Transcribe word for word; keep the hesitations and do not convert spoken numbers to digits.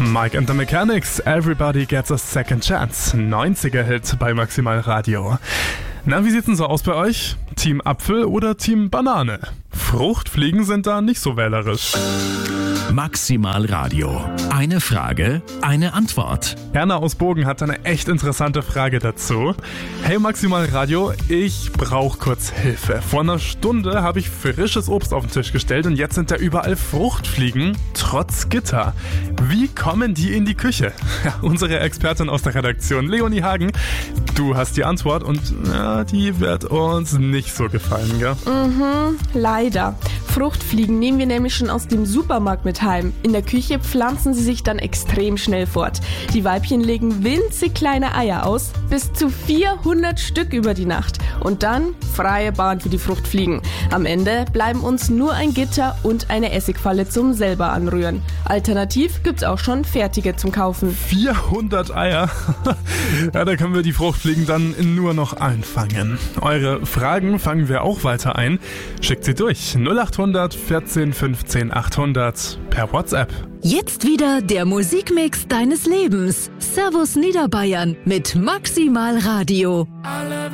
Mike and the Mechanics, Everybody Gets a Second Chance. neunziger-Hit bei Maximal Radio. Na, wie sieht's denn so aus bei euch? Team Apfel oder Team Banane? Fruchtfliegen sind da nicht so wählerisch. Maximal Radio. Eine Frage, eine Antwort. Erna aus Bogen hat eine echt interessante Frage dazu. Hey Maximal Radio, ich brauche kurz Hilfe. Vor einer Stunde habe ich frisches Obst auf den Tisch gestellt und jetzt sind da überall Fruchtfliegen, trotz Gitter. Wie kommen die in die Küche? Ja, unsere Expertin aus der Redaktion, Leonie Hagen, du hast die Antwort und ja, die wird uns nicht so gefallen, gell? Mhm, leider. Fruchtfliegen nehmen wir nämlich schon aus dem Supermarkt mit heim. In der Küche pflanzen sie sich dann extrem schnell fort. Die Weibchen legen winzig kleine Eier aus, bis zu vierhundert Stück über die Nacht. Und dann freie Bahn für die Fruchtfliegen. Am Ende bleiben uns nur ein Gitter und eine Essigfalle zum selber anrühren. Alternativ gibt's auch schon fertige zum Kaufen. vierhundert Eier? Ja, da können wir die Fruchtfliegen dann nur noch einfangen. Eure Fragen fangen wir auch weiter ein. Schickt sie durch. null acht hundert vierzehn fünfzehn achthundert per WhatsApp. Jetzt wieder der Musikmix deines Lebens. Servus Niederbayern mit Maximal Radio.